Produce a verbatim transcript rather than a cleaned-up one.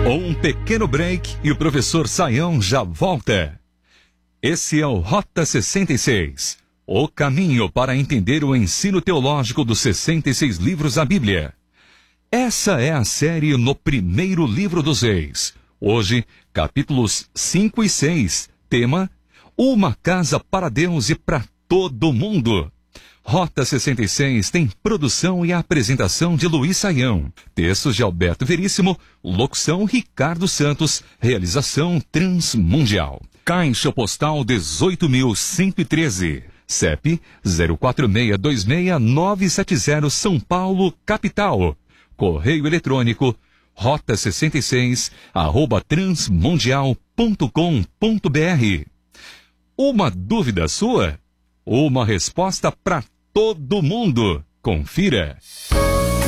Um pequeno break e o professor Saião já volta. Esse é o Rota sessenta e seis, o caminho para entender o ensino teológico dos sessenta e seis livros da Bíblia. Essa é a série no primeiro livro dos Reis. Hoje, capítulos cinco e seis, tema: Uma casa para Deus e para todo mundo. Rota sessenta e seis tem produção e apresentação de Luiz Saião. Textos de Alberto Veríssimo, locução Ricardo Santos, realização Transmundial. Caixa postal dezoito mil cento e treze, C E P zero quatro seis dois seis nove sete zero, São Paulo, capital. Correio eletrônico rota sessenta e seis arroba transmundial ponto com ponto br. Uma dúvida sua? Uma resposta para todo mundo. Confira.